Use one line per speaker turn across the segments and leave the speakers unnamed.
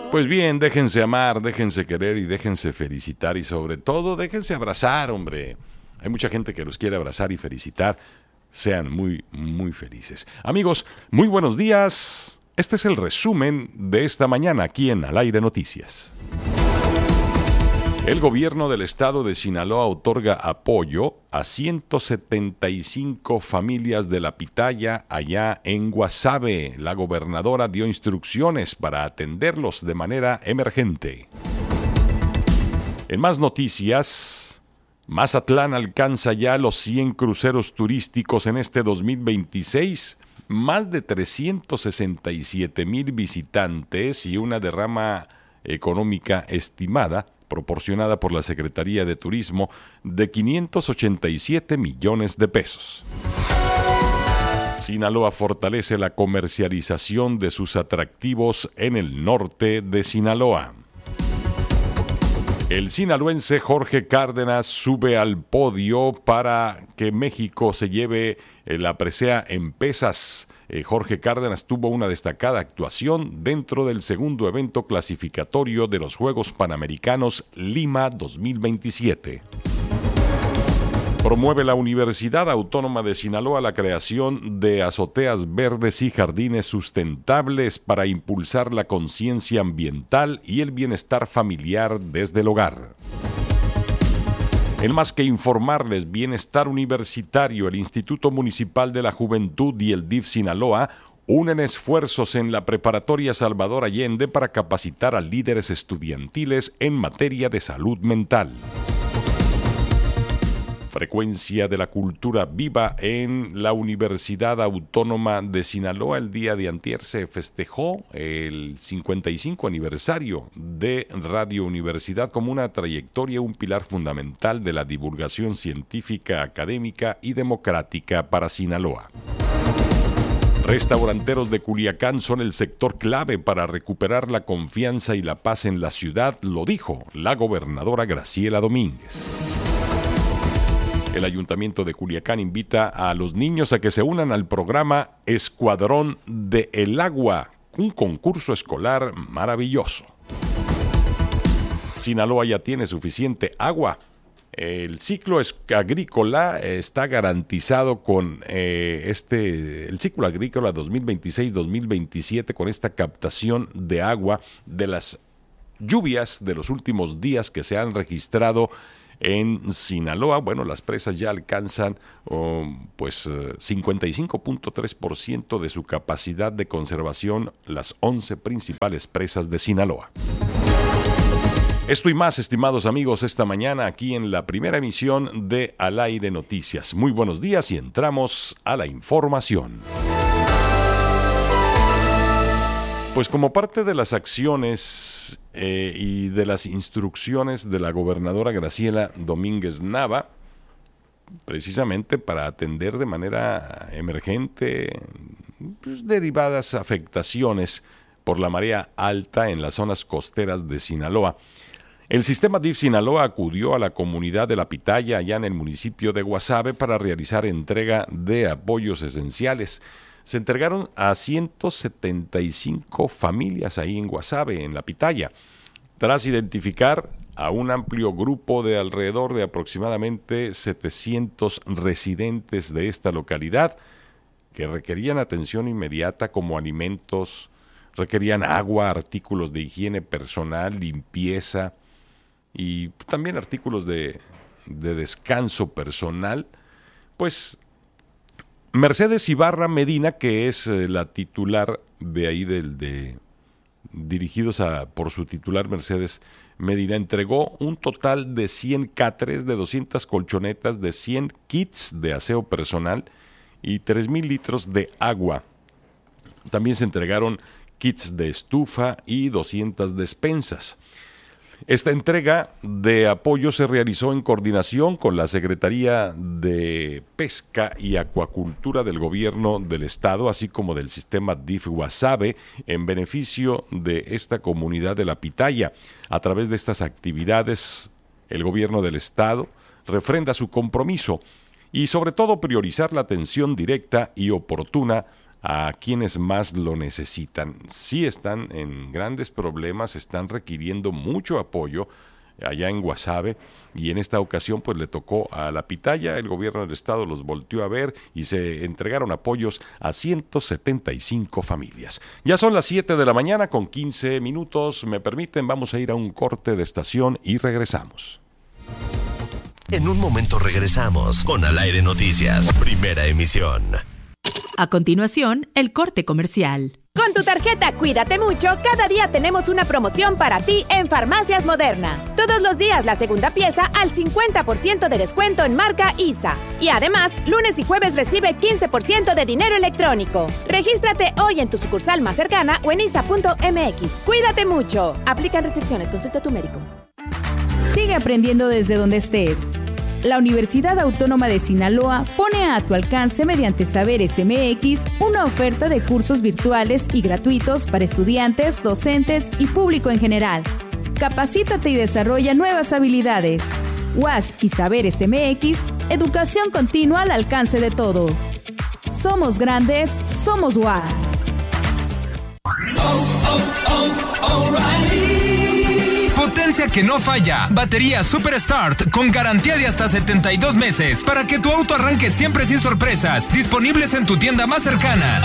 Pues bien, déjense amar, déjense querer y déjense felicitar y sobre todo déjense abrazar, hombre. Hay mucha gente que los quiere abrazar y felicitar. Sean muy, muy felices. Amigos, muy buenos días. Este es el resumen de esta mañana aquí en Al Aire Noticias. El gobierno del estado de Sinaloa otorga apoyo a 175 familias de la Pitaya allá en Guasave. La gobernadora dio instrucciones para atenderlos de manera emergente. En más noticias, Mazatlán alcanza ya los 100 cruceros turísticos en este 2026. Más de 367,000 visitantes y una derrama económica estimada proporcionada por la Secretaría de Turismo de 587 millones de pesos. Sinaloa fortalece la comercialización de sus atractivos en el norte de Sinaloa. El sinaloense Jorge Cárdenas sube al podio para que México se lleve la presea en pesas. Jorge Cárdenas tuvo una destacada actuación dentro del segundo evento clasificatorio de los Juegos Panamericanos Lima 2027. Promueve la Universidad Autónoma de Sinaloa la creación de azoteas verdes y jardines sustentables para impulsar la conciencia ambiental y el bienestar familiar desde el hogar. En más que informarles, Bienestar Universitario, el Instituto Municipal de la Juventud y el DIF Sinaloa unen esfuerzos en la Preparatoria Salvador Allende para capacitar a líderes estudiantiles en materia de salud mental. Frecuencia de la cultura viva en la Universidad Autónoma de Sinaloa. El día de antier se festejó el 55 aniversario de Radio Universidad como una trayectoria, un pilar fundamental de la divulgación científica, académica y democrática para Sinaloa. Restauranteros de Culiacán son el sector clave para recuperar la confianza y la paz en la ciudad, lo dijo la gobernadora Graciela Domínguez. El Ayuntamiento de Culiacán invita a los niños a que se unan al programa Escuadrón de el Agua, un concurso escolar maravilloso. Sinaloa ya tiene suficiente agua. El ciclo agrícola está garantizado con el ciclo agrícola 2026-2027 con esta captación de agua de las lluvias de los últimos días que se han registrado en Sinaloa. Bueno, las presas ya alcanzan 55.3% de su capacidad de conservación, las 11 principales presas de Sinaloa. Esto y más, estimados amigos, esta mañana aquí en la primera emisión de Al Aire Noticias. Muy buenos días y entramos a la información. Pues como parte de las acciones y de las instrucciones de la gobernadora Graciela Domínguez Nava, precisamente para atender de manera emergente derivadas afectaciones por la marea alta en las zonas costeras de Sinaloa, el sistema DIF Sinaloa acudió a la comunidad de La Pitaya, allá en el municipio de Guasave, para realizar entrega de apoyos esenciales. Se entregaron a 175 familias ahí en Guasave, en La Pitaya, tras identificar a un amplio grupo de alrededor de aproximadamente 700 residentes de esta localidad que requerían atención inmediata como alimentos, requerían agua, artículos de higiene personal, limpieza y también artículos de descanso personal. Pues Mercedes Ibarra Medina, que es la titular de ahí dirigidos por su titular Mercedes Medina, entregó un total de 100 cáteres, de 200 colchonetas, de 100 kits de aseo personal y 3,000 litros de agua. También se entregaron kits de estufa y 200 despensas. Esta entrega de apoyo se realizó en coordinación con la Secretaría de Pesca y Acuacultura del Gobierno del Estado, así como del sistema DIF Guasave, en beneficio de esta comunidad de La Pitaya. A través de estas actividades, el Gobierno del Estado refrenda su compromiso y, sobre todo, priorizar la atención directa y oportuna a quienes más lo necesitan. Sí están en grandes problemas, están requiriendo mucho apoyo allá en Guasave, y en esta ocasión pues le tocó a la pitaya. El gobierno del estado los volteó a ver y se entregaron apoyos a 175 familias. Ya son las 7 de la mañana con 15 minutos. Me permiten, vamos a ir a un corte de estación y regresamos.
En un momento regresamos con Al Aire Noticias, primera emisión.
A continuación, el corte comercial.
Con tu tarjeta Cuídate Mucho, cada día tenemos una promoción para ti en Farmacias Moderna. Todos los días la segunda pieza al 50% de descuento en marca ISA. Y además, lunes y jueves recibe 15% de dinero electrónico. Regístrate hoy en tu sucursal más cercana o en isa.mx. Cuídate Mucho. Aplican restricciones. Consulta a tu médico.
Sigue aprendiendo desde donde estés. La Universidad Autónoma de Sinaloa pone a tu alcance mediante Saberes MX una oferta de cursos virtuales y gratuitos para estudiantes, docentes y público en general. Capacítate y desarrolla nuevas habilidades. UAS y Saberes MX, educación continua al alcance de todos. Somos grandes, somos UAS.
Potencia que no falla. Batería Super Start con garantía de hasta 72 meses para que tu auto arranque siempre sin sorpresas. Disponibles en tu tienda más cercana.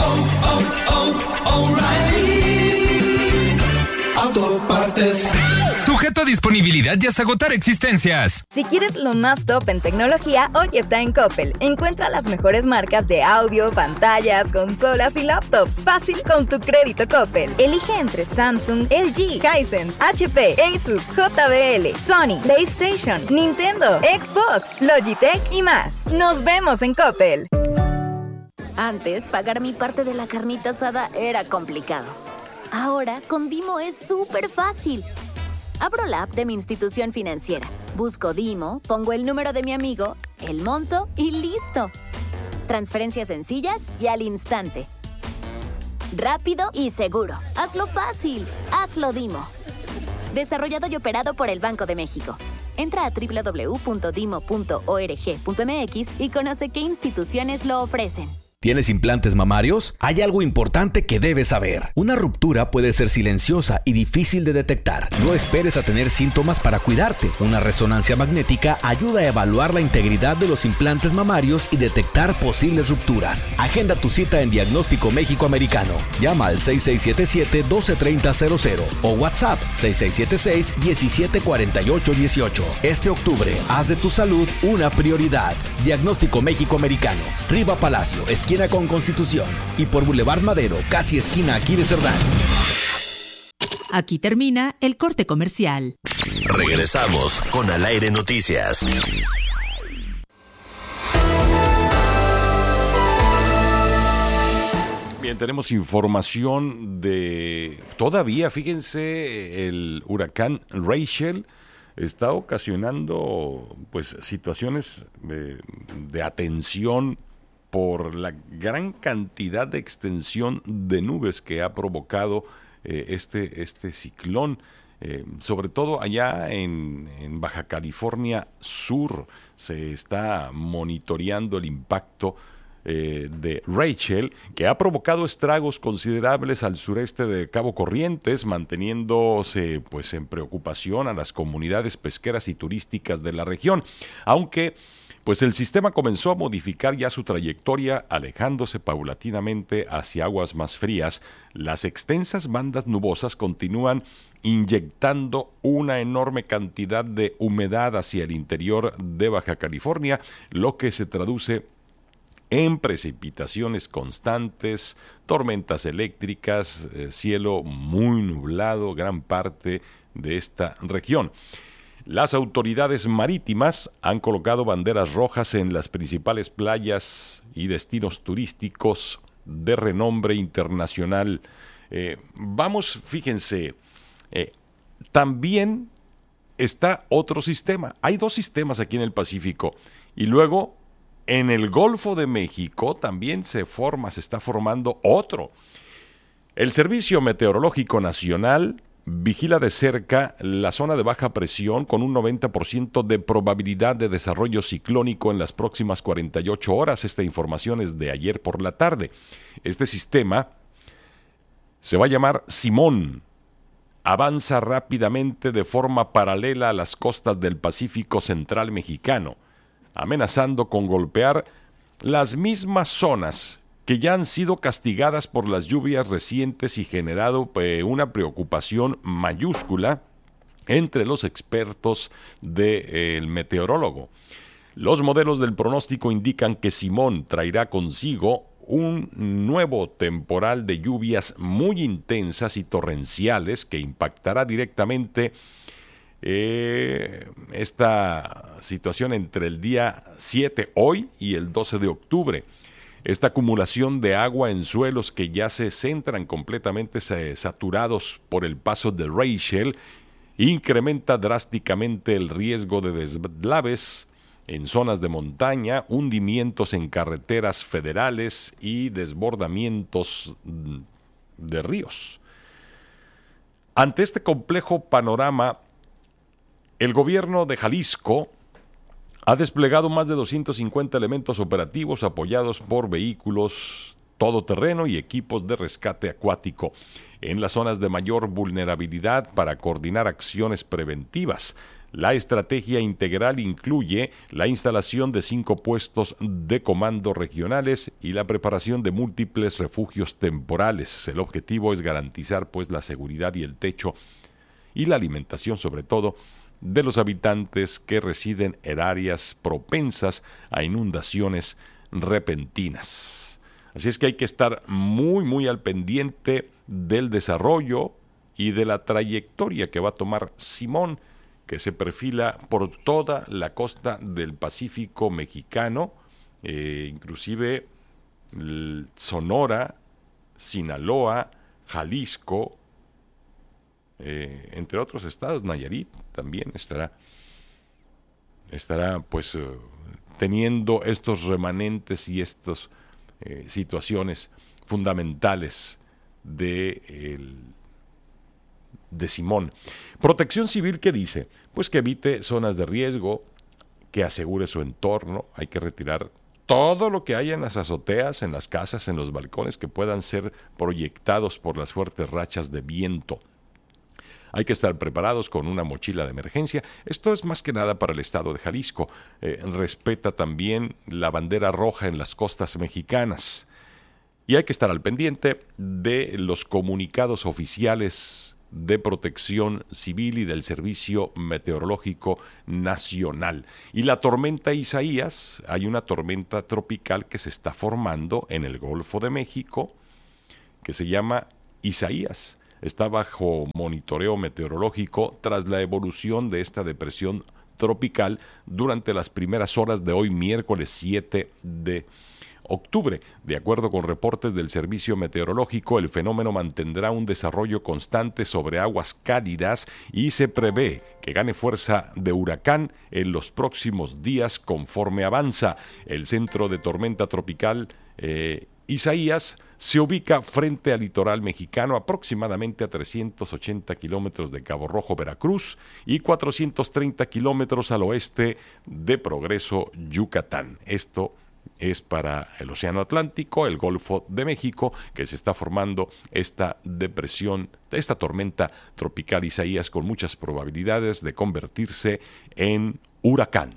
O'Reilly Auto Partes. Sujeto a disponibilidad y hasta agotar existencias.
Si quieres lo más top en tecnología, hoy está en Coppel. Encuentra las mejores marcas de audio, pantallas, consolas y laptops. Fácil con tu crédito Coppel. Elige entre Samsung, LG, Hisense, HP, Asus, JBL, Sony, PlayStation, Nintendo, Xbox, Logitech y más. Nos vemos en Coppel.
Antes, pagar mi parte de la carnita asada era complicado. Ahora, con Dimo es súper fácil. Abro la app de mi institución financiera, busco Dimo, pongo el número de mi amigo, el monto y ¡listo! Transferencias sencillas y al instante. Rápido y seguro. Hazlo fácil. Hazlo Dimo. Desarrollado y operado por el Banco de México. Entra a www.dimo.org.mx y conoce qué instituciones lo ofrecen.
¿Tienes implantes mamarios? Hay algo importante que debes saber. Una ruptura puede ser silenciosa y difícil de detectar. No esperes a tener síntomas para cuidarte. Una resonancia magnética ayuda a evaluar la integridad de los implantes mamarios y detectar posibles rupturas. Agenda tu cita en Diagnóstico México Americano. Llama al 6677-123000 o WhatsApp 6676-174818. Este octubre, haz de tu salud una prioridad. Diagnóstico México Americano. Riva Palacio, esquina con Constitución, y por Boulevard Madero, casi esquina Aquiles Cerdán.
Aquí termina el corte comercial.
Regresamos con Al Aire Noticias.
Bien, tenemos información de... Todavía, fíjense, el huracán Rachel está ocasionando pues situaciones de atención por la gran cantidad de extensión de nubes que ha provocado este ciclón, sobre todo allá en Baja California Sur. Se está monitoreando el impacto de Rachel, que ha provocado estragos considerables al sureste de Cabo Corrientes, manteniéndose pues en preocupación a las comunidades pesqueras y turísticas de la región, aunque pues el sistema comenzó a modificar ya su trayectoria, alejándose paulatinamente hacia aguas más frías. Las extensas bandas nubosas continúan inyectando una enorme cantidad de humedad hacia el interior de Baja California, lo que se traduce en precipitaciones constantes, tormentas eléctricas, cielo muy nublado, gran parte de esta región. Las autoridades marítimas han colocado banderas rojas en las principales playas y destinos turísticos de renombre internacional. Fíjense, también está otro sistema. Hay dos sistemas aquí en el Pacífico. Y luego, en el Golfo de México también se está formando otro. El Servicio Meteorológico Nacional vigila de cerca la zona de baja presión con un 90% de probabilidad de desarrollo ciclónico en las próximas 48 horas. Esta información es de ayer por la tarde. Este sistema se va a llamar Simón. Avanza rápidamente de forma paralela a las costas del Pacífico Central mexicano, amenazando con golpear las mismas zonas que ya han sido castigadas por las lluvias recientes y generado una preocupación mayúscula entre los expertos del meteorólogo. Los modelos del pronóstico indican que Simón traerá consigo un nuevo temporal de lluvias muy intensas y torrenciales que impactará directamente esta situación entre el día 7, hoy, y el 12 de octubre. Esta acumulación de agua en suelos que ya se centran completamente saturados por el paso de Rachel incrementa drásticamente el riesgo de deslaves en zonas de montaña, hundimientos en carreteras federales y desbordamientos de ríos. Ante este complejo panorama, el gobierno de Jalisco ha desplegado más de 250 elementos operativos apoyados por vehículos todoterreno y equipos de rescate acuático en las zonas de mayor vulnerabilidad para coordinar acciones preventivas. La estrategia integral incluye la instalación de 5 puestos de comando regionales y la preparación de múltiples refugios temporales. El objetivo es garantizar la seguridad y el techo y la alimentación, sobre todo, de los habitantes que residen en áreas propensas a inundaciones repentinas. Así es que hay que estar muy, muy al pendiente del desarrollo y de la trayectoria que va a tomar Simón, que se perfila por toda la costa del Pacífico mexicano, inclusive Sonora, Sinaloa, Jalisco, entre otros estados. Nayarit también estará teniendo estos remanentes y estas situaciones fundamentales de Simón. Protección Civil, ¿qué dice? Pues que evite zonas de riesgo, que asegure su entorno. Hay que retirar todo lo que haya en las azoteas, en las casas, en los balcones que puedan ser proyectados por las fuertes rachas de viento. Hay que estar preparados con una mochila de emergencia. Esto es más que nada para el estado de Jalisco. Respeta también la bandera roja en las costas mexicanas. Y hay que estar al pendiente de los comunicados oficiales de Protección Civil y del Servicio Meteorológico Nacional. Y la tormenta Isaías, hay una tormenta tropical que se está formando en el Golfo de México, que se llama Isaías. Está bajo monitoreo meteorológico tras la evolución de esta depresión tropical durante las primeras horas de hoy, miércoles 7 de octubre. De acuerdo con reportes del Servicio Meteorológico, el fenómeno mantendrá un desarrollo constante sobre aguas cálidas y se prevé que gane fuerza de huracán en los próximos días conforme avanza. El centro de tormenta tropical Isaías se ubica frente al litoral mexicano, aproximadamente a 380 kilómetros de Cabo Rojo, Veracruz, y 430 kilómetros al oeste de Progreso, Yucatán. Esto es para el Océano Atlántico, el Golfo de México, que se está formando esta depresión, esta tormenta tropical Isaías, con muchas probabilidades de convertirse en huracán.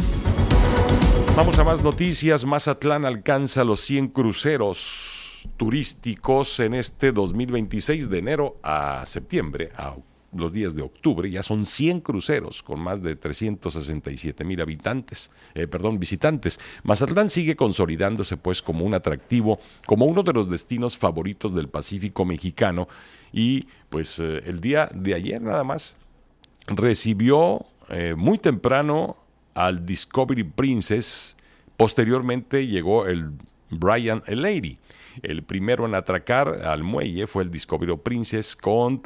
Vamos a más noticias. Mazatlán alcanza los 100 cruceros turísticos en este 2026, de enero a septiembre, a los días de octubre. Ya son 100 cruceros con más de 367,000 visitantes. Mazatlán sigue consolidándose como un atractivo, como uno de los destinos favoritos del Pacífico mexicano, y el día de ayer nada más recibió muy temprano al Discovery Princess. Posteriormente llegó el Brian Lady. El primero en atracar al muelle fue el Discovery Princess, con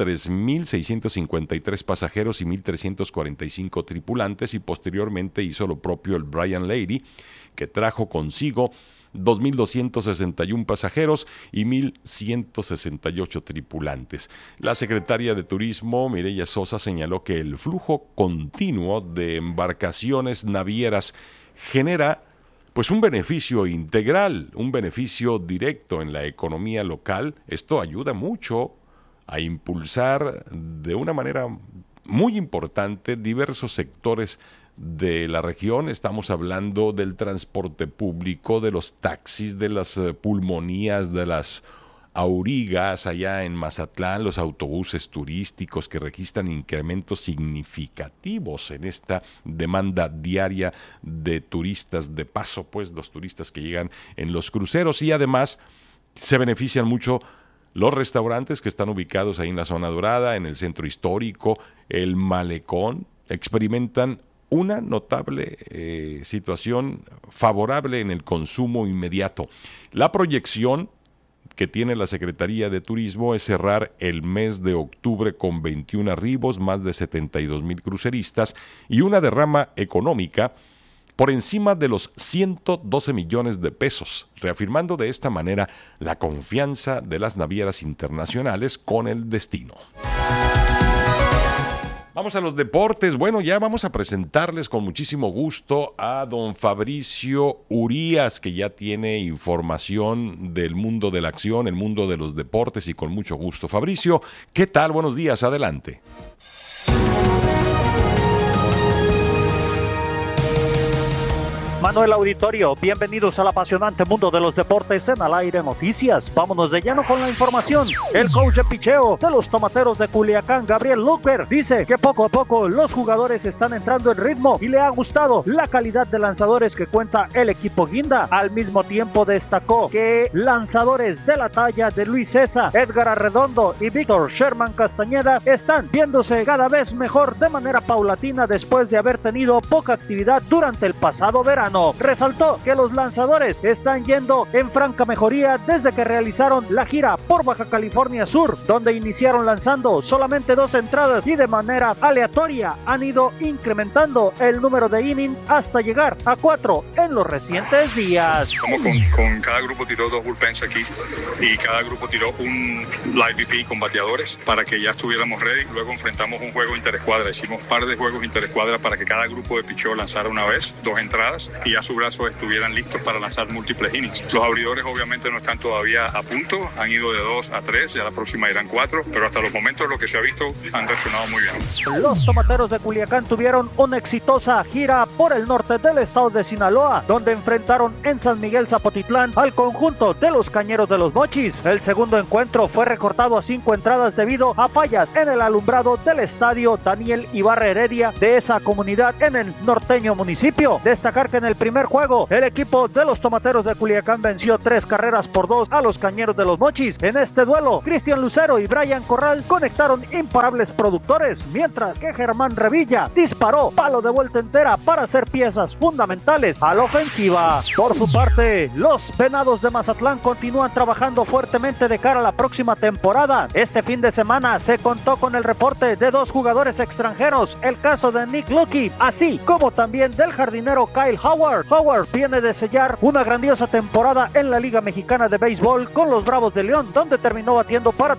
3,653 pasajeros y 1,345 tripulantes, y posteriormente hizo lo propio el Brian Lady, que trajo consigo 2.261 pasajeros y 1.168 tripulantes. La secretaria de Turismo, Mireya Sosa, señaló que el flujo continuo de embarcaciones navieras genera pues un beneficio integral, un beneficio directo en la economía local. Esto ayuda mucho a impulsar de una manera muy importante diversos sectores de la región. Estamos hablando del transporte público, de los taxis, de las pulmonías, de las aurigas allá en Mazatlán, los autobuses turísticos que registran incrementos significativos en esta demanda diaria de turistas de paso, pues los turistas que llegan en los cruceros, y además se benefician mucho los restaurantes que están ubicados ahí en la zona dorada, en el centro histórico, el malecón, experimentan una notable situación favorable en el consumo inmediato. La proyección que tiene la Secretaría de Turismo es cerrar el mes de octubre con 21 arribos, más de 72,000 cruceristas y una derrama económica por encima de los 112 millones de pesos, reafirmando de esta manera la confianza de las navieras internacionales con el destino. Vamos a los deportes. Bueno, ya vamos a presentarles con muchísimo gusto a don Fabricio Urías, que ya tiene información del mundo de la acción, el mundo de los deportes, y con mucho gusto. Fabricio, ¿qué tal? Buenos días, adelante.
Manuel Auditorio, bienvenidos al apasionante mundo de los deportes en Al Aire Noticias. Vámonos de lleno con la información. El coach de picheo de los Tomateros de Culiacán, Gabriel Luckberg, dice que poco a poco los jugadores están entrando en ritmo y le ha gustado la calidad de lanzadores que cuenta el equipo Guinda. Al mismo tiempo destacó que lanzadores de la talla de Luis César, Edgar Arredondo y Víctor Sherman Castañeda están viéndose cada vez mejor de manera paulatina después de haber tenido poca actividad durante el pasado verano. Resaltó que los lanzadores están yendo en franca mejoría desde que realizaron la gira por Baja California Sur, donde iniciaron lanzando solamente 2 entradas y de manera aleatoria han ido incrementando el número de innings hasta llegar a 4 en los recientes días.
Como con cada grupo tiró 2 bullpens aquí y cada grupo tiró un live VP con bateadores para que ya estuviéramos ready. Luego enfrentamos un juego interescuadra, hicimos un par de juegos interescuadra para que cada grupo de picheo lanzara una vez, 2 entradas, y ya sus brazos estuvieran listos para lanzar múltiples innings. Los abridores obviamente no están todavía a punto, han ido de 2 a 3, ya la próxima irán 4, pero hasta los momentos lo que se ha visto han reaccionado muy bien.
Los Tomateros de Culiacán tuvieron una exitosa gira por el norte del estado de Sinaloa, donde enfrentaron en San Miguel Zapotitlán al conjunto de los Cañeros de los Mochis. El segundo encuentro fue recortado a 5 entradas debido a fallas en el alumbrado del estadio Daniel Ibarra Heredia de esa comunidad en el norteño municipio. Destacar que en el primer juego, el equipo de los Tomateros de Culiacán venció 3-2 a los Cañeros de los Mochis. En este duelo, Cristian Lucero y Brian Corral conectaron imparables productores, mientras que Germán Revilla disparó palo de vuelta entera para hacer piezas fundamentales a la ofensiva. Por su parte, los Venados de Mazatlán continúan trabajando fuertemente de cara a la próxima temporada. Este fin de semana se contó con el reporte de 2 jugadores extranjeros, el caso de Nick Lucky, así como también del jardinero Kyle Howard. Howard viene de sellar una grandiosa temporada en la Liga Mexicana de Béisbol con los Bravos de León, donde terminó batiendo para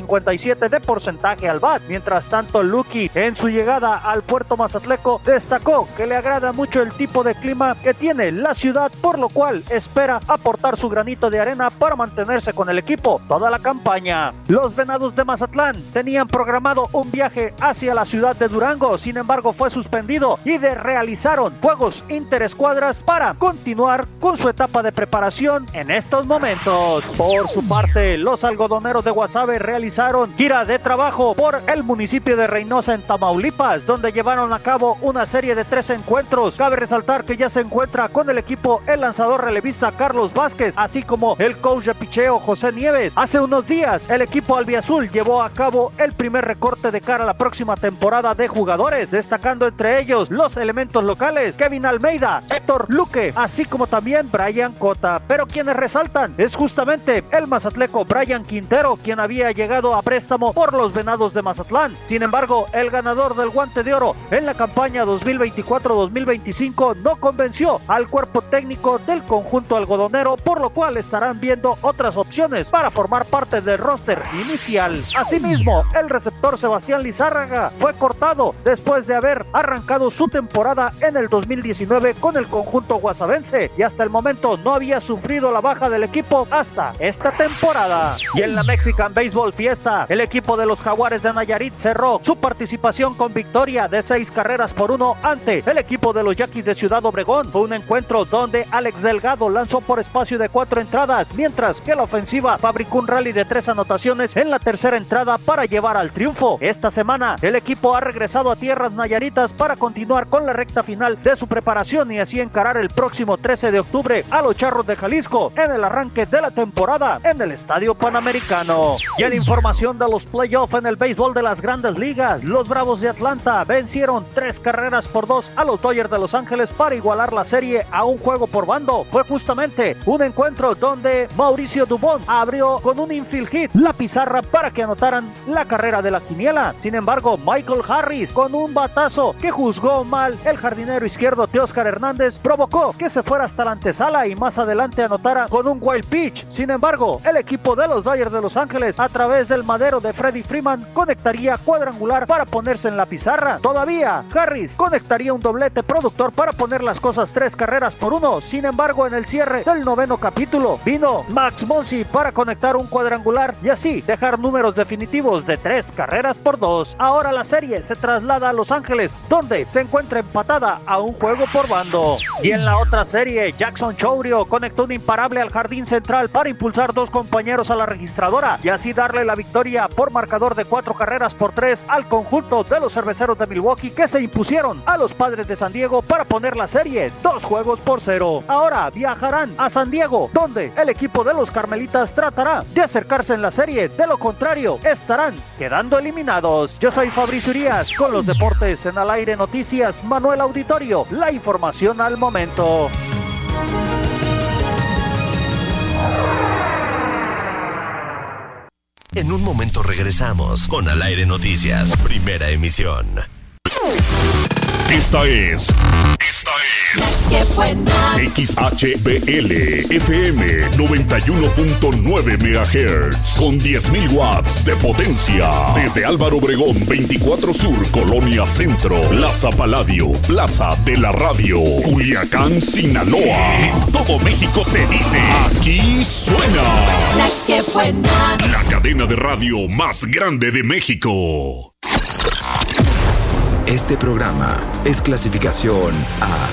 357 de porcentaje al bat. Mientras tanto, Lucky, en su llegada al puerto mazatleco, destacó que le agrada mucho el tipo de clima que tiene la ciudad, por lo cual espera aportar su granito de arena para mantenerse con el equipo toda la campaña. Los Venados de Mazatlán tenían programado un viaje hacia la ciudad de Durango, sin embargo fue suspendido y realizaron juegos interescuadras para continuar con su etapa de preparación en estos momentos. Por su parte, los algodoneros de Guasave realizaron gira de trabajo por el municipio de Reynosa en Tamaulipas, donde llevaron a cabo una serie de 3 encuentros. Cabe resaltar que ya se encuentra con el equipo el lanzador relevista Carlos Vázquez, así como el coach de picheo José Nieves. Hace unos días, el equipo albiazul llevó a cabo el primer recorte de cara a la próxima temporada de jugadores, destacando entre ellos los elementos locales Kevin Almeida, Héctor Luque, así como también Brian Cota. Pero quienes resaltan es justamente el mazatleco Brian Quintero, quien había llegado a préstamo por los Venados de Mazatlán. Sin embargo, el ganador del Guante de Oro en la campaña 2024-2025 no convenció al cuerpo técnico del conjunto algodonero, por lo cual estarán viendo otras opciones para formar parte del roster inicial. Asimismo, el receptor Sebastián Lizárraga fue cortado después de haber arrancado su temporada en el 2019 con el conjunto guasavense y hasta el momento no había sufrido la baja del equipo hasta esta temporada. Y en la Mexican Baseball Fiesta, el equipo de los Jaguares de Nayarit cerró su participación con victoria de 6-1 ante el equipo de los Yaquis de Ciudad Obregón. Fue un encuentro donde Alex Delgado lanzó por espacio de 4 entradas, mientras que la ofensiva fabricó un rally de 3 anotaciones en la tercera entrada para llevar al triunfo. Esta semana, el equipo ha regresado a tierras nayaritas para continuar con la recta final de su preparación y así encarar el próximo 13 de octubre a los Charros de Jalisco en el arranque de la temporada en el Estadio Panamericano. Y en información de los playoffs en el béisbol de las Grandes Ligas, los Bravos de Atlanta vencieron 3-2 a los Dodgers de Los Ángeles para igualar la serie a un juego por bando. Fue justamente un encuentro donde Mauricio Dubón abrió con un infield hit la pizarra para que anotaran la carrera de la quiniela. Sin embargo, Michael Harris, con un batazo que juzgó mal el jardinero izquierdo Teóscar Hernández, provocó que se fuera hasta la antesala y más adelante anotara con un wild pitch. Sin embargo, el equipo de los Dodgers de Los Ángeles, a través del madero de Freddie Freeman, conectaría cuadrangular para ponerse en la pizarra. Todavía, Harris conectaría un doblete productor para poner las cosas 3-1. Sin embargo, en el cierre del noveno capítulo, vino Max Muncy para conectar un cuadrangular y así dejar números definitivos de 3-2. Ahora la serie se traslada a Los Ángeles, donde se encuentra empatada a un juego por bando. Y en la otra serie, Jackson Chourio conectó un imparable al jardín central para impulsar 2 compañeros a la registradora y así darle la victoria por marcador de 4-3 al conjunto de los Cerveceros de Milwaukee, que se impusieron a los Padres de San Diego para poner la serie 2-0. Ahora viajarán a San Diego, donde el equipo de los Carmelitas tratará de acercarse en la serie, de lo contrario estarán quedando eliminados. Yo soy Fabricio Urías con los deportes en Al Aire Noticias. Manuel Auditorio, la información al momento.
En un momento regresamos con Al Aire Noticias, primera emisión.
Esta es
¡Qué buena!
XHBL FM 91.9 MHz con 10.000 watts de potencia. Desde Álvaro Obregón 24 Sur, Colonia Centro, Plaza Palladio, Plaza de la Radio, Culiacán, Sinaloa. En todo México se dice, aquí suena
¡La que buena!
La cadena de radio más grande de México.
Este programa es clasificación A.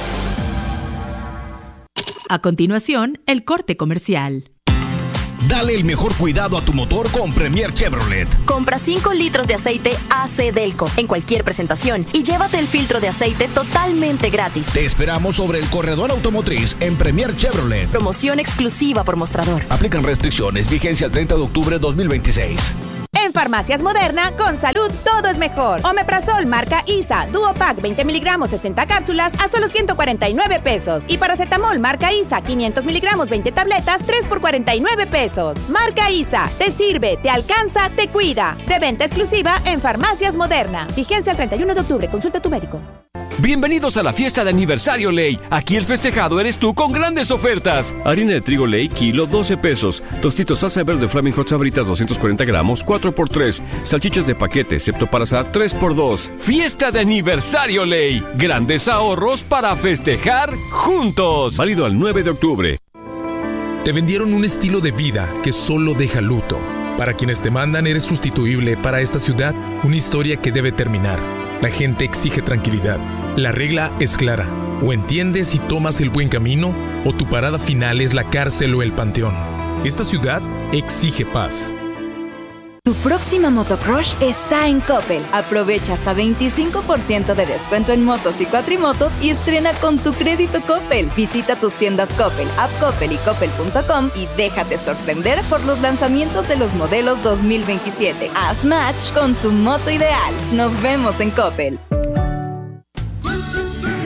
A continuación, el corte comercial.
Dale el mejor cuidado a tu motor con Premier Chevrolet.
Compra 5 litros de aceite AC Delco en cualquier presentación y llévate el filtro de aceite totalmente gratis.
Te esperamos sobre el corredor automotriz en Premier Chevrolet.
Promoción exclusiva por mostrador.
Aplican restricciones, vigencia el 30 de octubre 2026.
En Farmacias Moderna, con salud todo es mejor. Omeprazol marca ISA, Duo Pack 20 miligramos 60 cápsulas a solo 149 pesos. Y paracetamol marca ISA 500 miligramos 20 tabletas 3 por 49 pesos. Marca ISA, te sirve, te alcanza, te cuida. De venta exclusiva en Farmacias Moderna. Vigencia el 31 de octubre, consulta a tu médico.
Bienvenidos a la fiesta de aniversario Ley. Aquí el festejado eres tú con grandes ofertas. Harina de trigo Ley, kilo, 12 pesos. Tostitos salsa verde Flaming Hot Sabritas, 240 gramos, 4x3. Salchichas de paquete, excepto para asar, 3x2. Fiesta de aniversario Ley. Grandes ahorros para festejar juntos. Válido al 9 de octubre.
Te vendieron un estilo de vida que solo deja luto. Para quienes te mandan, eres sustituible. Para esta ciudad, una historia que debe terminar. La gente exige tranquilidad. La regla es clara. O entiendes y tomas el buen camino, o tu parada final es la cárcel o el panteón. Esta ciudad exige paz.
Tu próxima motocrush está en Coppel. Aprovecha hasta 25% de descuento en motos y cuatrimotos y estrena con tu crédito Coppel. Visita tus tiendas Coppel, App Coppel y Coppel.com y déjate sorprender por los lanzamientos de los modelos 2027. Haz match con tu moto ideal. Nos vemos en Coppel.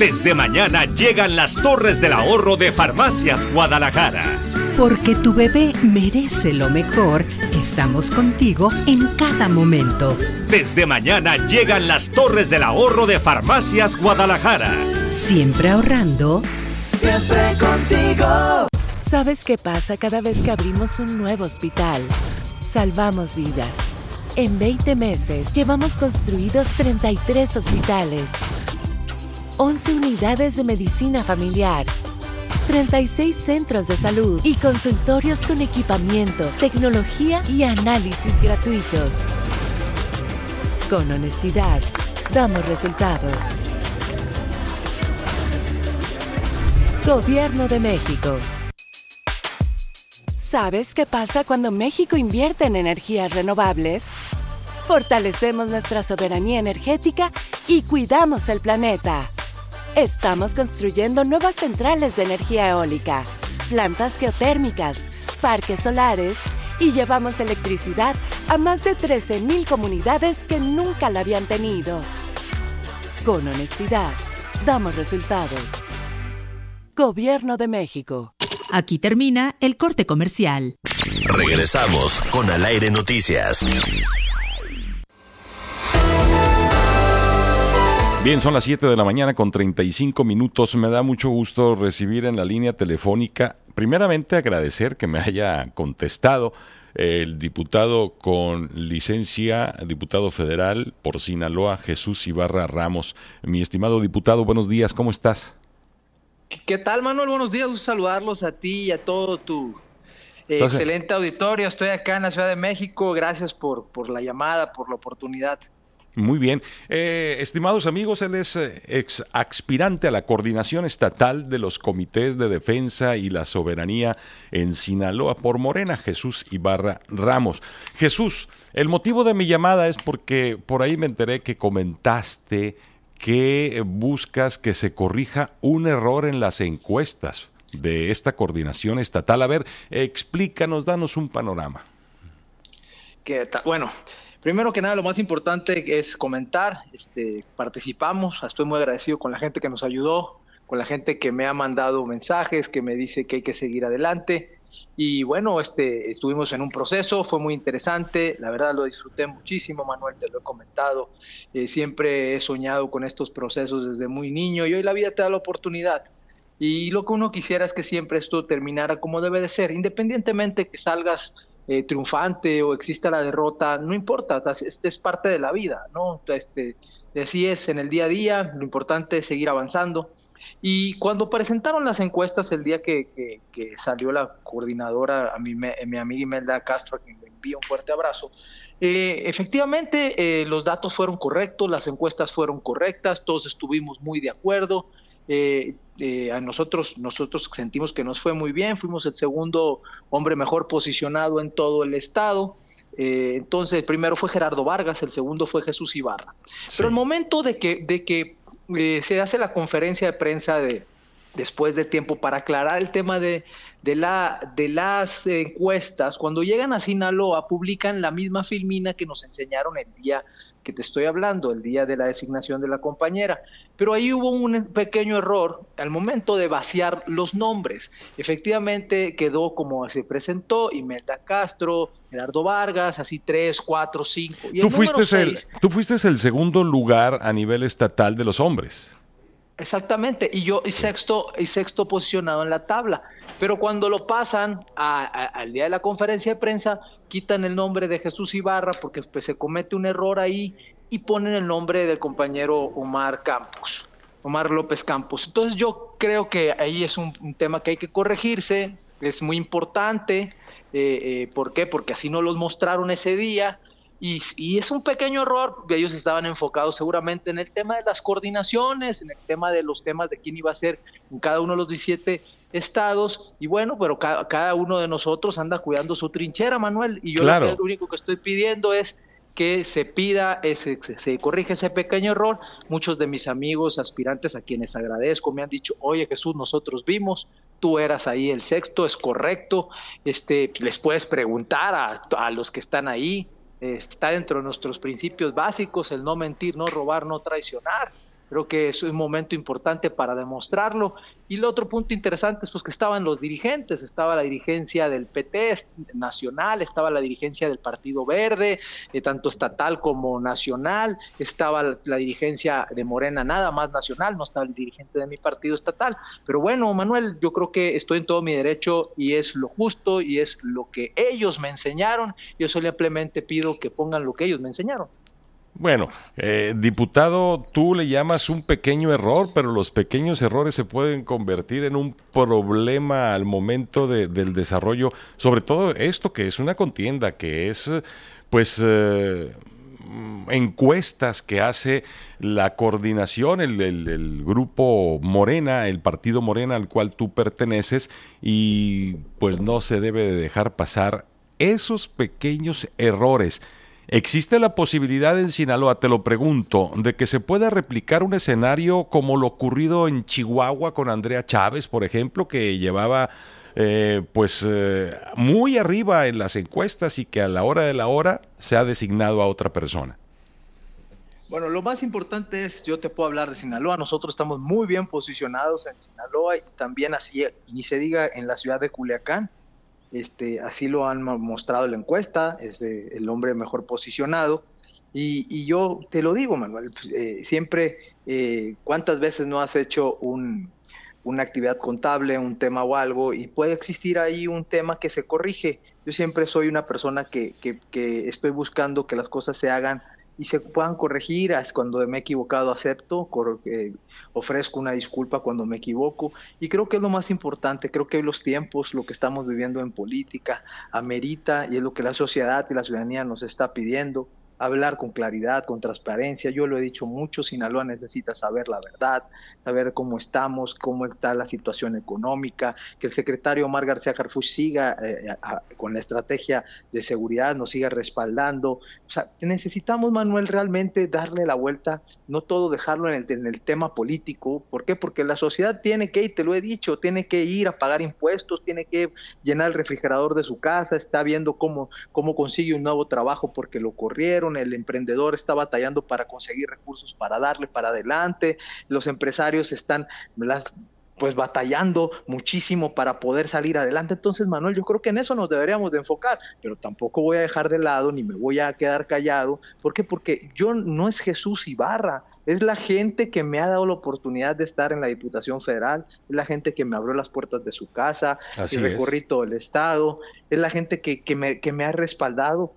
Desde mañana llegan las torres del ahorro de Farmacias Guadalajara.
Porque tu bebé merece lo mejor, estamos contigo en cada momento.
Desde mañana llegan las torres del ahorro de Farmacias Guadalajara.
Siempre ahorrando.
Siempre contigo.
¿Sabes qué pasa cada vez que abrimos un nuevo hospital? Salvamos vidas. En 20 meses llevamos construidos 33 hospitales, 11 unidades de medicina familiar, 36 centros de salud y consultorios con equipamiento, tecnología y análisis gratuitos. Con honestidad, damos resultados. Gobierno de México. ¿Sabes qué pasa cuando México invierte en energías renovables? Fortalecemos nuestra soberanía energética y cuidamos el planeta. Estamos construyendo nuevas centrales de energía eólica, plantas geotérmicas, parques solares y llevamos electricidad a más de 13,000 comunidades que nunca la habían tenido. Con honestidad, damos resultados. Gobierno de México.
Aquí termina el corte comercial.
Regresamos con Al Aire Noticias.
Bien, son las 7 de la mañana con 35 minutos. Me da mucho gusto recibir en la línea telefónica, primeramente agradecer que me haya contestado el diputado con licencia, diputado federal por Sinaloa, Jesús Ibarra Ramos. Mi estimado diputado, buenos días, ¿cómo estás?
¿Qué tal, Manuel? Buenos días, gusto saludarlos a ti y a todo tu excelente auditorio. Estoy acá en la Ciudad de México, gracias por la llamada, por la oportunidad.
Muy bien. Estimados amigos, él es ex aspirante a la coordinación estatal de los comités de defensa y la soberanía en Sinaloa por Morena, Jesús Ibarra Ramos. Jesús, el motivo de mi llamada es porque por ahí me enteré que comentaste que buscas que se corrija un error en las encuestas de esta coordinación estatal. A ver, explícanos, danos un panorama.
¿Qué tal? Bueno, primero que nada, lo más importante es comentar, participamos, estoy muy agradecido con la gente que nos ayudó, con la gente que me ha mandado mensajes, que me dice que hay que seguir adelante. Y bueno, estuvimos en un proceso, fue muy interesante, la verdad lo disfruté muchísimo, Manuel, te lo he comentado, siempre he soñado con estos procesos desde muy niño y hoy la vida te da la oportunidad. Y lo que uno quisiera es que siempre esto terminara como debe de ser, independientemente que salgas triunfante o exista la derrota, no importa, es parte de la vida, ¿no? Así es en el día a día, lo importante es seguir avanzando. Y cuando presentaron las encuestas el día que salió la coordinadora, mi amiga Imelda Castro, a quien le envío un fuerte abrazo, efectivamente los datos fueron correctos, las encuestas fueron correctas, todos estuvimos muy de acuerdo. A nosotros sentimos que nos fue muy bien, fuimos el segundo hombre mejor posicionado en todo el estado. Entonces el primero fue Gerardo Vargas, el segundo fue Jesús Ibarra. Sí. Pero el momento de que se hace la conferencia de prensa después de tiempo para aclarar el tema de las encuestas, cuando llegan a Sinaloa publican la misma filmina que nos enseñaron el día que te estoy hablando, el día de la designación de la compañera. Pero ahí hubo un pequeño error al momento de vaciar los nombres. Efectivamente quedó como se presentó, Imelda Castro, Gerardo Vargas, así 3, 4, 5. Y
tú fuiste el segundo lugar a nivel estatal de los hombres.
Exactamente, y yo sexto posicionado en la tabla. Pero cuando lo pasan al día de la conferencia de prensa, quitan el nombre de Jesús Ibarra porque pues, se comete un error ahí y ponen el nombre del compañero Omar López Campos. Entonces yo creo que ahí es un tema que hay que corregirse, es muy importante. ¿Por qué? Porque así no los mostraron ese día. Y es un pequeño error, ellos estaban enfocados seguramente en el tema de las coordinaciones, en el tema de los temas de quién iba a ser en cada uno de los 17 estados, y bueno, pero cada uno de nosotros anda cuidando su trinchera, Manuel, y yo claro. Lo único que estoy pidiendo es que se se corrige ese pequeño error. Muchos de mis amigos aspirantes a quienes agradezco me han dicho, oye Jesús, nosotros vimos, tú eras ahí el sexto, es correcto, les puedes preguntar a los que están ahí. Está dentro de nuestros principios básicos el no mentir, no robar, no traicionar. Creo que es un momento importante para demostrarlo. Y el otro punto interesante es pues que estaban los dirigentes, estaba la dirigencia del PT nacional, estaba la dirigencia del Partido Verde, tanto estatal como nacional, estaba la dirigencia de Morena nada más nacional, no estaba el dirigente de mi partido estatal. Pero bueno, Manuel, yo creo que estoy en todo mi derecho y es lo justo y es lo que ellos me enseñaron. Yo simplemente pido que pongan lo que ellos me enseñaron.
Bueno, diputado, tú le llamas un pequeño error, pero los pequeños errores se pueden convertir en un problema al momento del desarrollo, sobre todo esto que es una contienda, que es pues encuestas que hace la coordinación, el grupo Morena, el partido Morena al cual tú perteneces, y pues no se debe de dejar pasar esos pequeños errores. ¿Existe la posibilidad en Sinaloa, te lo pregunto, de que se pueda replicar un escenario como lo ocurrido en Chihuahua con Andrea Chávez, por ejemplo, que llevaba muy arriba en las encuestas y que a la hora de la hora se ha designado a otra persona?
Bueno, lo más importante es, yo te puedo hablar de Sinaloa, nosotros estamos muy bien posicionados en Sinaloa y también así, ni se diga en la ciudad de Culiacán. Así lo han mostrado en la encuesta, es el hombre mejor posicionado, y yo te lo digo, Manuel, siempre, ¿cuántas veces no has hecho una actividad contable, un tema o algo, y puede existir ahí un tema que se corrige? Yo siempre soy una persona que estoy buscando que las cosas se hagan y se puedan corregir. Cuando me he equivocado acepto, ofrezco una disculpa cuando me equivoco, y creo que es lo más importante. Creo que los tiempos, lo que estamos viviendo en política, amerita, y es lo que la sociedad y la ciudadanía nos está pidiendo, hablar con claridad, con transparencia. Yo lo he dicho mucho, Sinaloa necesita saber la verdad, saber cómo estamos, cómo está la situación económica, que el secretario Omar García Harfuch siga con la estrategia de seguridad, nos siga respaldando. O sea, necesitamos, Manuel, realmente darle la vuelta, no todo dejarlo en el tema político. ¿Por qué? Porque la sociedad tiene que, y te lo he dicho, tiene que ir a pagar impuestos, tiene que llenar el refrigerador de su casa, está viendo cómo consigue un nuevo trabajo porque lo corrieron, el emprendedor está batallando para conseguir recursos para darle para adelante, los empresarios están batallando muchísimo para poder salir adelante. Entonces, Manuel, yo creo que en eso nos deberíamos de enfocar, pero tampoco voy a dejar de lado ni me voy a quedar callado. ¿Por qué? Porque yo no es Jesús Ibarra, es la gente que me ha dado la oportunidad de estar en la Diputación Federal, es la gente que me abrió las puertas de su casa, y recorrí todo el estado, es la gente que me ha respaldado.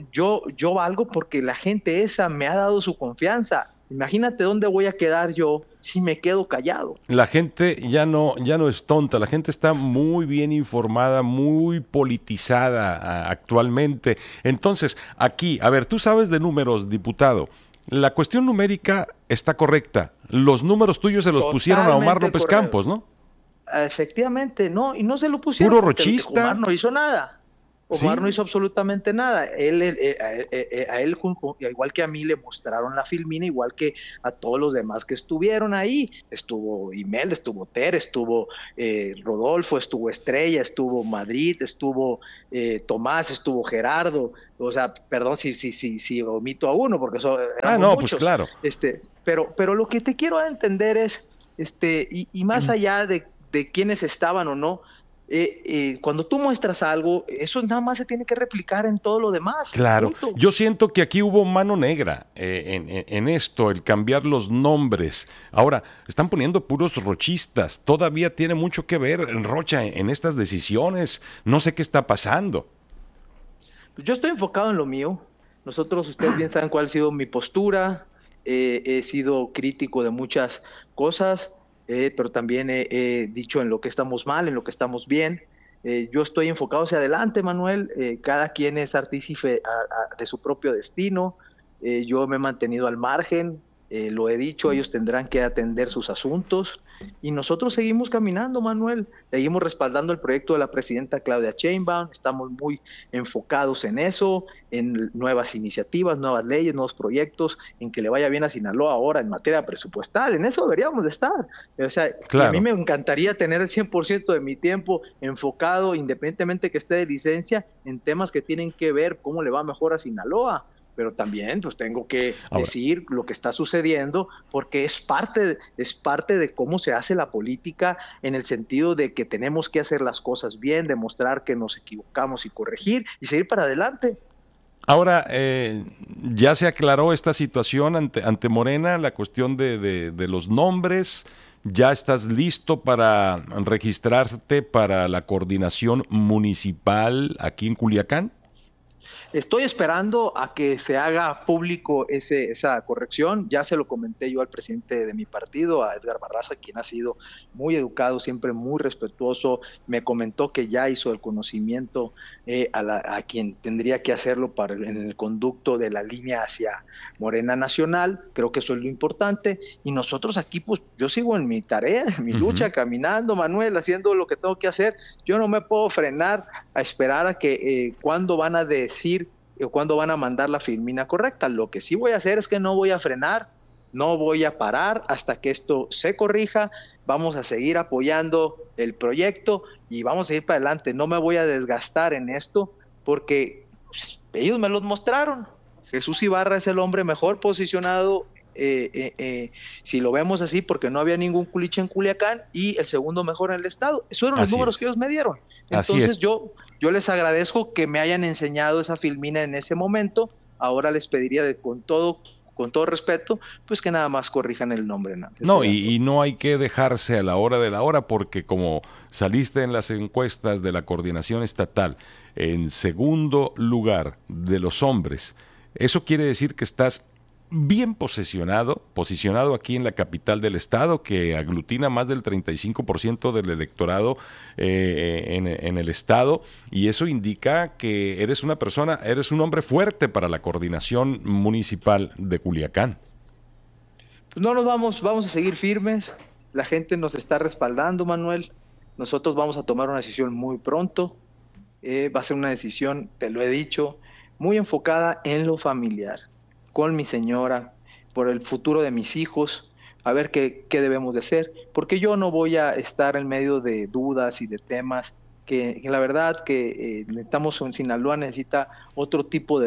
Yo valgo porque la gente esa me ha dado su confianza. Imagínate dónde voy a quedar yo si me quedo callado.
La gente ya no es tonta, la gente está muy bien informada, muy politizada actualmente. Entonces, aquí, a ver, tú sabes de números, diputado. La cuestión numérica está correcta. Los números tuyos se los pusieron a Omar López Campos, ¿no?
Efectivamente, no, y no se lo pusieron.
Puro rochista.
Omar no hizo nada. Omar no hizo absolutamente nada. A él, igual que a mí, le mostraron la filmina, igual que a todos los demás que estuvieron ahí. Estuvo Imelda, estuvo Ter, estuvo Rodolfo, estuvo Estrella, estuvo Madrid, estuvo Tomás, estuvo Gerardo. O sea, perdón si omito a uno, porque eso eran muchos.
Pues claro.
Pero lo que te quiero entender es, y más allá de quiénes estaban o no, cuando tú muestras algo, eso nada más se tiene que replicar en todo lo demás.
Claro,
punto.
Yo siento que aquí hubo mano negra en esto, el cambiar los nombres. Ahora, están poniendo puros rochistas, todavía tiene mucho que ver Rocha en estas decisiones, no sé qué está pasando.
Yo estoy enfocado en lo mío, ustedes bien saben cuál ha sido mi postura, he sido crítico de muchas cosas, pero también he dicho en lo que estamos mal, en lo que estamos bien. Yo estoy enfocado hacia adelante, Manuel. Cada quien es artífice de su propio destino. Yo me he mantenido al margen, lo he dicho, ellos tendrán que atender sus asuntos. Y nosotros seguimos caminando, Manuel. Seguimos respaldando el proyecto de la presidenta Claudia Sheinbaum. Estamos muy enfocados en eso, en nuevas iniciativas, nuevas leyes, nuevos proyectos, en que le vaya bien a Sinaloa ahora en materia presupuestal. En eso deberíamos de estar. O sea, claro. A mí me encantaría tener el 100% de mi tiempo enfocado, independientemente que esté de licencia, en temas que tienen que ver cómo le va mejor a Sinaloa. pero también pues tengo que decir lo que está sucediendo, porque es parte de cómo se hace la política, en el sentido de que tenemos que hacer las cosas bien, demostrar que nos equivocamos y corregir y seguir para adelante.
Ahora, ya se aclaró esta situación ante Morena, la cuestión de los nombres. ¿Ya estás listo para registrarte para la coordinación municipal aquí en Culiacán?
Estoy esperando a que se haga público esa corrección. Ya se lo comenté yo al presidente de mi partido, a Edgar Barraza, quien ha sido muy educado, siempre muy respetuoso. Me comentó que ya hizo el conocimiento a quien tendría que hacerlo en el conducto de la línea hacia Morena Nacional. Creo que eso es lo importante. Y nosotros aquí, pues yo sigo en mi tarea, en mi lucha, caminando, Manuel, haciendo lo que tengo que hacer. Yo no me puedo frenar a esperar a que cuándo van a decir cuándo van a mandar la filmina correcta. Lo que sí voy a hacer es que no voy a frenar, no voy a parar hasta que esto se corrija. Vamos a seguir apoyando el proyecto y vamos a ir para adelante. No me voy a desgastar en esto porque ellos me los mostraron. Jesús Ibarra es el hombre mejor posicionado, si lo vemos así, porque no había ningún culiche en Culiacán, y el segundo mejor en el estado. Esos eran los números que ellos me dieron. Entonces yo les agradezco que me hayan enseñado esa filmina en ese momento. Ahora les pediría con todo respeto, pues que nada más corrijan el nombre.
No, y no hay que dejarse a la hora de la hora, porque como saliste en las encuestas de la coordinación estatal en segundo lugar de los hombres, eso quiere decir que estás bien posicionado aquí en la capital del estado, que aglutina más del 35% del electorado en el estado, y eso indica que eres un hombre fuerte para la coordinación municipal de Culiacán.
Pues no nos vamos a seguir firmes, la gente nos está respaldando, Manuel. Nosotros vamos a tomar una decisión muy pronto, va a ser una decisión, te lo he dicho, muy enfocada en lo familiar, con mi señora, por el futuro de mis hijos, a ver qué debemos de hacer, porque yo no voy a estar en medio de dudas y de temas que la verdad que necesitamos. En Sinaloa necesita otro tipo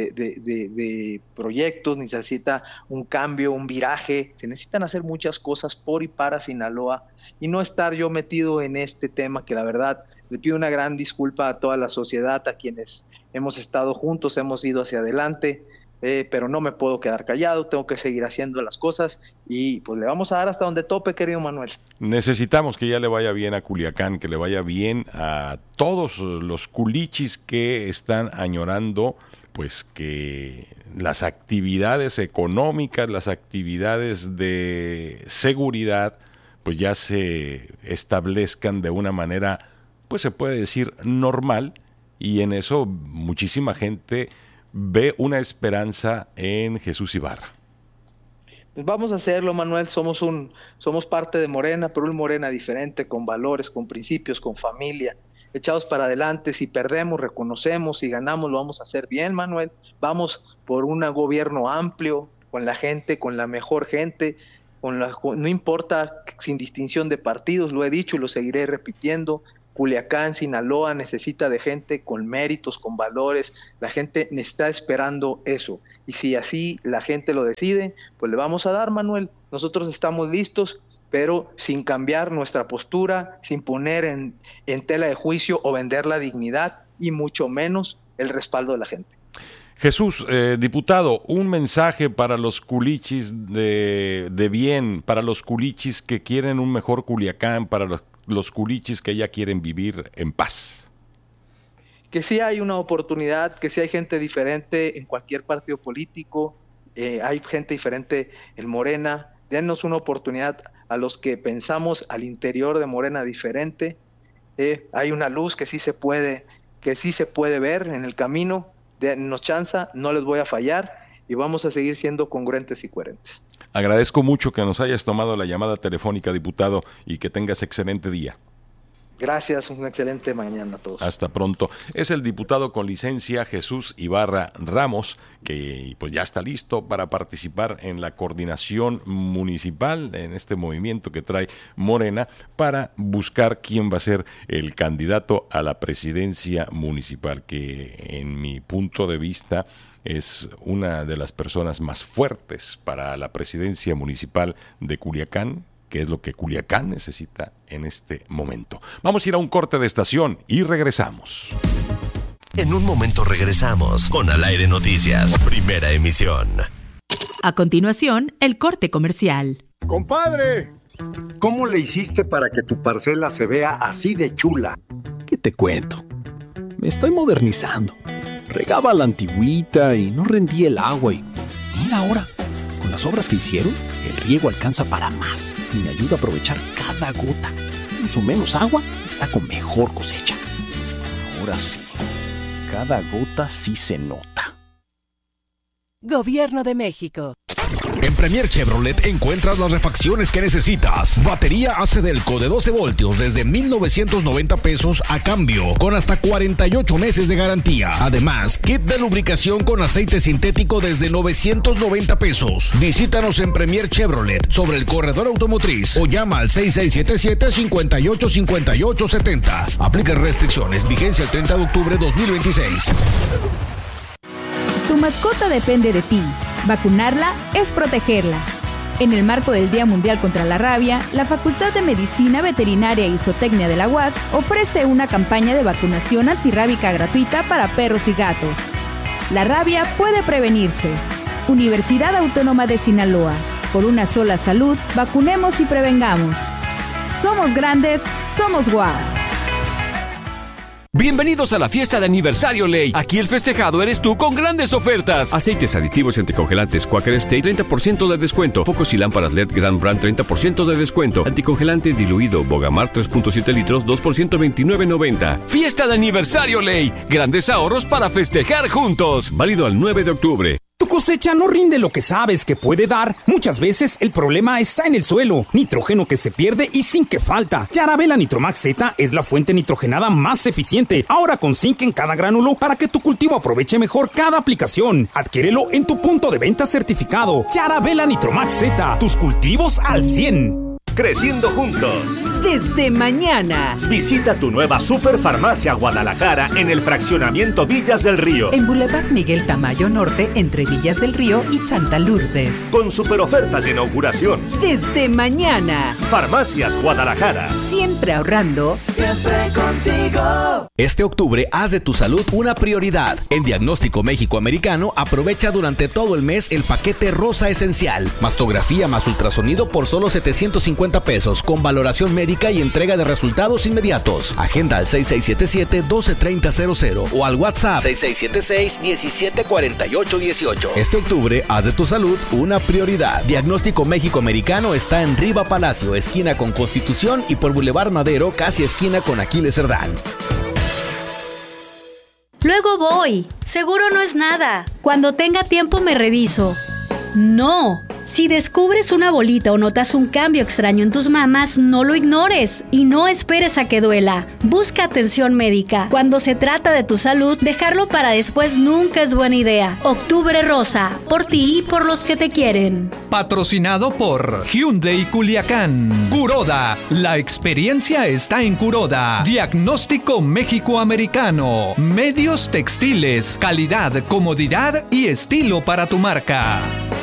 de proyectos, necesita un cambio, un viraje, se necesitan hacer muchas cosas por y para Sinaloa, y no estar yo metido en este tema que la verdad le pido una gran disculpa a toda la sociedad, a quienes hemos estado juntos, hemos ido hacia adelante. Pero no me puedo quedar callado, tengo que seguir haciendo las cosas y pues le vamos a dar hasta donde tope, querido Manuel.
Necesitamos que ya le vaya bien a Culiacán, que le vaya bien a todos los culichis que están añorando, pues que las actividades económicas, las actividades de seguridad, pues ya se establezcan de una manera, pues se puede decir normal, y en eso muchísima gente ve una esperanza en Jesús Ibarra.
Pues vamos a hacerlo, Manuel. Somos parte de Morena, pero un Morena diferente, con valores, con principios, con familia, echados para adelante. Si perdemos, reconocemos, si ganamos, lo vamos a hacer bien, Manuel. Vamos por un gobierno amplio, con la gente, con la mejor gente, no importa, sin distinción de partidos, lo he dicho y lo seguiré repitiendo. Culiacán, Sinaloa necesita de gente con méritos, con valores. La gente está esperando eso, y si así la gente lo decide, pues le vamos a dar, Manuel. Nosotros estamos listos, pero sin cambiar nuestra postura, sin poner en tela de juicio o vender la dignidad, y mucho menos el respaldo de la gente.
Jesús, diputado, un mensaje para los culichis de bien, para los culichis que quieren un mejor Culiacán, para los culichis que ya quieren vivir en paz.
Que sí hay una oportunidad, que sí hay gente diferente en cualquier partido político, hay gente diferente en Morena. Denos una oportunidad a los que pensamos al interior de Morena diferente. Hay una luz que sí se puede ver en el camino. Denos chance, no les voy a fallar y vamos a seguir siendo congruentes y coherentes.
Agradezco mucho que nos hayas tomado la llamada telefónica, diputado, y que tengas excelente día.
Gracias, una excelente mañana a todos.
Hasta pronto. Es el diputado con licencia Jesús Ibarra Ramos, que pues ya está listo para participar en la coordinación municipal, en este movimiento que trae Morena, para buscar quién va a ser el candidato a la presidencia municipal, que en mi punto de vista es una de las personas más fuertes para la presidencia municipal de Culiacán, que es lo que Culiacán necesita en este momento. Vamos a ir a un corte de estación y regresamos.
En un momento regresamos con Al Aire Noticias, primera emisión.
A continuación, el corte comercial.
¡Compadre! ¿Cómo le hiciste para que tu parcela se vea así de chula?
¿Qué te cuento? Me estoy modernizando. Regaba a la antigüita y no rendía el agua y mira ahora, con las obras que hicieron, el riego alcanza para más y me ayuda a aprovechar cada gota. Uso menos agua y saco mejor cosecha. Ahora sí, cada gota sí se nota.
Gobierno de México.
En Premier Chevrolet encuentras las refacciones que necesitas. Batería ACDelco de 12 voltios desde 1,990 pesos a cambio, con hasta 48 meses de garantía. Además, kit de lubricación con aceite sintético desde 990 pesos. Visítanos en Premier Chevrolet sobre el corredor automotriz o llama al 6677-585870. Aplica restricciones, vigencia el 30 de octubre de 2026.
Tu mascota depende de ti. Vacunarla es protegerla. En el marco del Día Mundial contra la Rabia, la Facultad de Medicina Veterinaria y Zootecnia de la UAS ofrece una campaña de vacunación antirrábica gratuita para perros y gatos. La rabia puede prevenirse. Universidad Autónoma de Sinaloa. Por una sola salud, vacunemos y prevengamos. Somos grandes, somos UAS.
Bienvenidos a la fiesta de aniversario Ley. Aquí el festejado eres tú con grandes ofertas. Aceites aditivos y anticongelantes Quaker State 30% de descuento. Focos y lámparas LED Grand Brand 30% de descuento. Anticongelante diluido Bogamar 3.7 litros 2 por $129.90. Fiesta de aniversario Ley. Grandes ahorros para festejar juntos. Válido al 9 de octubre.
Tu cosecha no rinde lo que sabes que puede dar. Muchas veces el problema está en el suelo. Nitrógeno que se pierde y zinc que falta. Yarabela Nitromax Z es la fuente nitrogenada más eficiente. Ahora con zinc en cada gránulo para que tu cultivo aproveche mejor cada aplicación. Adquiérelo en tu punto de venta certificado. Yarabela Nitromax Z. Tus cultivos al 100.
Creciendo juntos.
Desde mañana.
Visita tu nueva Superfarmacia Guadalajara en el fraccionamiento Villas del Río.
En Boulevard Miguel Tamayo Norte, entre Villas del Río y Santa Lourdes.
Con super ofertas de inauguración.
Desde mañana.
Farmacias Guadalajara.
Siempre ahorrando. Siempre contigo.
Este octubre haz de tu salud una prioridad. En Diagnóstico México Americano aprovecha durante todo el mes el paquete Rosa Esencial. Mastografía más ultrasonido por solo 750 pesos, con valoración médica y entrega de resultados inmediatos. Agenda al 6677-123000 o al WhatsApp 6676-174818. Este octubre, haz de tu salud una prioridad. Diagnóstico México Americano está en Riva Palacio, esquina con Constitución, y por Boulevard Madero, casi esquina con Aquiles Cerdán.
Luego voy. Seguro no es nada. Cuando tenga tiempo me reviso. No. Si descubres una bolita o notas un cambio extraño en tus mamas, no lo ignores y no esperes a que duela. Busca atención médica. Cuando se trata de tu salud, dejarlo para después nunca es buena idea. Octubre Rosa, por ti y por los que te quieren.
Patrocinado por Hyundai Culiacán. Kuroda, la experiencia está en Kuroda. Diagnóstico México Americano. Medios textiles, calidad, comodidad y estilo para tu marca.